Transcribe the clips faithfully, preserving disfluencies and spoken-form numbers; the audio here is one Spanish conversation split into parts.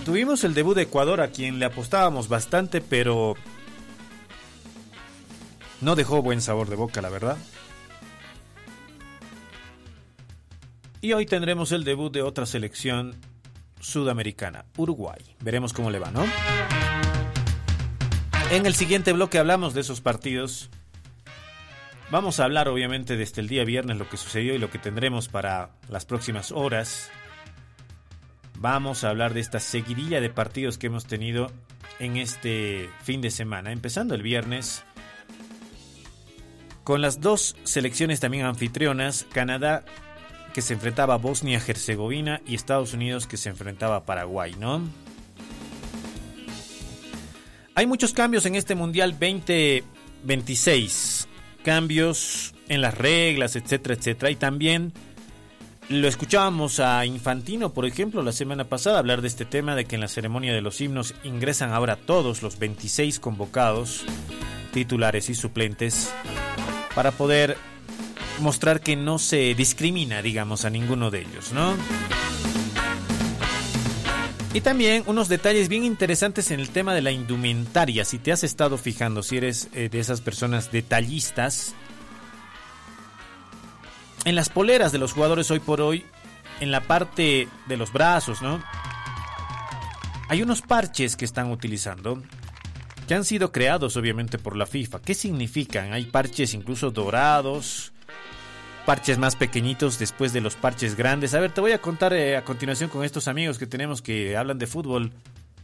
Tuvimos el debut de Ecuador, a quien le apostábamos bastante, pero no dejó buen sabor de boca, la verdad. Y hoy tendremos el debut de otra selección sudamericana, Uruguay. Veremos cómo le va, ¿no? En el siguiente bloque hablamos de esos partidos. Vamos a hablar obviamente desde el día viernes lo que sucedió y lo que tendremos para las próximas horas. Vamos a hablar de esta seguidilla de partidos que hemos tenido en este fin de semana, empezando el viernes con las dos selecciones también anfitrionas, Canadá que se enfrentaba a Bosnia-Herzegovina y Estados Unidos que se enfrentaba a Paraguay, ¿no? Hay muchos cambios en este Mundial veinte veintiséis, cambios en las reglas, etcétera, etcétera, y también lo escuchábamos a Infantino, por ejemplo, la semana pasada hablar de este tema, de que en la ceremonia de los himnos ingresan ahora todos los veintiséis convocados, titulares y suplentes, para poder mostrar que no se discrimina, digamos, a ninguno de ellos, ¿no? Y también unos detalles bien interesantes en el tema de la indumentaria. Si te has estado fijando, si eres eh, de esas personas detallistas, en las poleras de los jugadores hoy por hoy, en la parte de los brazos, ¿no? Hay unos parches que están utilizando, que han sido creados obviamente por la FIFA. ¿Qué significan? Hay parches incluso dorados, parches más pequeñitos después de los parches grandes. A ver, te voy a contar eh, a continuación con estos amigos que tenemos que hablan de fútbol.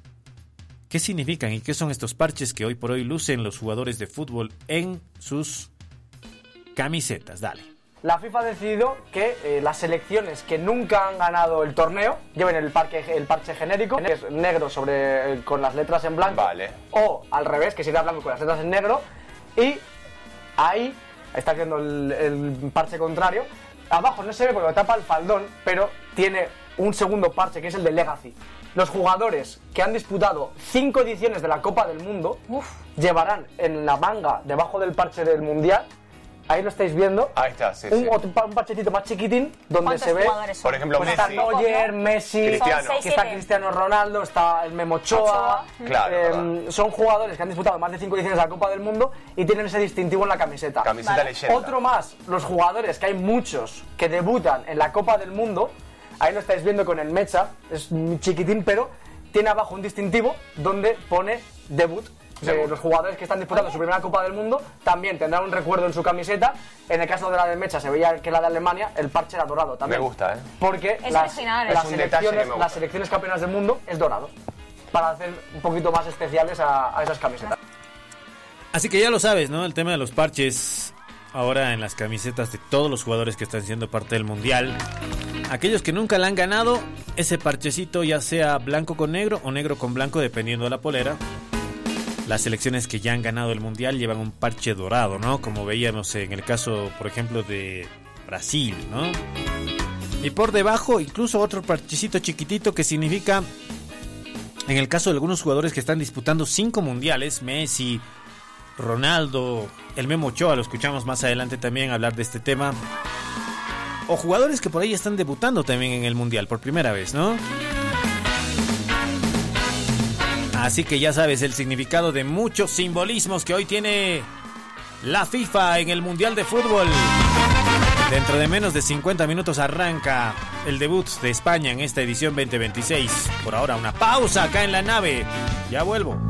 ¿Qué significan y qué son estos parches que hoy por hoy lucen los jugadores de fútbol en sus camisetas? Dale. La FIFA ha decidido que eh, las selecciones que nunca han ganado el torneo lleven el, parque, el parche genérico, que es negro sobre, eh, con las letras en blanco. Vale. O al revés, que sería blanco con las letras en negro. Y ahí está haciendo el, el parche contrario. Abajo no se ve porque lo tapa el faldón, pero tiene un segundo parche que es el de Legacy. Los jugadores que han disputado cinco ediciones de la Copa del Mundo Uf. llevarán en la manga, debajo del parche del Mundial, ahí lo estáis viendo, ahí está, sí, un, sí. un parchecito más chiquitín donde se ve, por ejemplo, pues Messi, está Neuer, Messi, Cristiano. que está Cristiano Ronaldo, está el Memo Ochoa. Claro, eh, son jugadores que han disputado más de cinco ediciones de la Copa del Mundo y tienen ese distintivo en la camiseta. Camiseta vale. Leyenda. Otro más, los jugadores, que hay muchos que debutan en la Copa del Mundo, ahí lo estáis viendo con el Mecha, es chiquitín, pero tiene abajo un distintivo donde pone debut. De los jugadores que están disputando su primera Copa del Mundo también tendrán un recuerdo en su camiseta. En el caso de la de Mecha se veía que la de Alemania el parche era dorado también. Me gusta, ¿eh? Porque es las, original, las, es selecciones, las selecciones campeonas del mundo es dorado, para hacer un poquito más especiales a, a esas camisetas. Así que ya lo sabes, ¿no? El tema de los parches ahora en las camisetas de todos los jugadores que están siendo parte del Mundial. Aquellos que nunca la han ganado, ese parchecito ya sea blanco con negro o negro con blanco dependiendo de la polera. Las selecciones que ya han ganado el Mundial llevan un parche dorado, ¿no? Como veíamos en el caso, por ejemplo, de Brasil, ¿no? Y por debajo incluso otro parchecito chiquitito que significa, en el caso de algunos jugadores que están disputando cinco mundiales, Messi, Ronaldo, el Memo Ochoa, lo escuchamos más adelante también hablar de este tema, o jugadores que por ahí están debutando también en el Mundial por primera vez, ¿no? Así que ya sabes el significado de muchos simbolismos que hoy tiene la FIFA en el Mundial de Fútbol. Dentro de menos de cincuenta minutos arranca el debut de España en esta edición veinte veintiséis. Por ahora una pausa acá en la nave. Ya vuelvo.